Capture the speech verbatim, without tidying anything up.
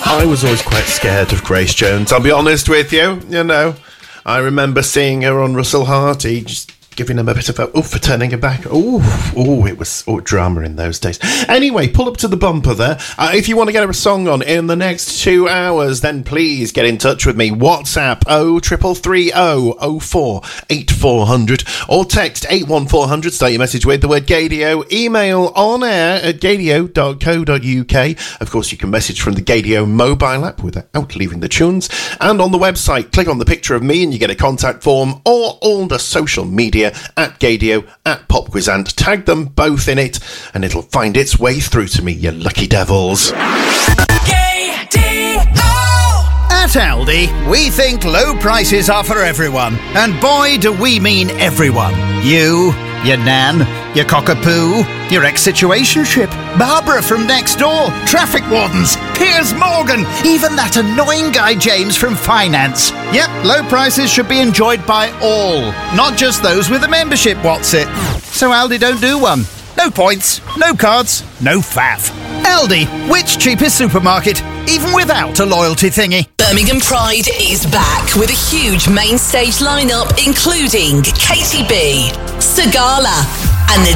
I was always quite scared of Grace Jones, I'll be honest with you, you know. I remember seeing her on Russell Harty, just giving him a bit of a oof for turning her back. Oh, oh, it was oh, drama in those days. Anyway, pull up to the bumper there. Uh, if you want to get a song on in the next two hours, then please get in touch with me. WhatsApp oh triple three oh oh four eight four hundred or text eight one four hundred. Start your message with the word Gaydio. Email on air at gaydio dot co dot uk. Of course, you can message from the Gaydio mobile app without leaving the tunes. And on the website, click on the picture of me and you get a contact form, or all the social media at Gaydio, at Popquizzant. Tag them both in it and it'll find its way through to me, you lucky devils. Gaydio! At Aldi, we think low prices are for everyone. And boy, do we mean everyone. You, your nan, your cockapoo, your ex-situationship, Barbara from next door, traffic wardens, Piers Morgan, even that annoying guy James from finance. Yep, low prices should be enjoyed by all, not just those with a membership, what's it? So Aldi don't do one. No points, no cards, no faff. Aldi, which cheapest supermarket, even without a loyalty thingy? Birmingham Pride is back with a huge main stage lineup, including Katy B, Sagala,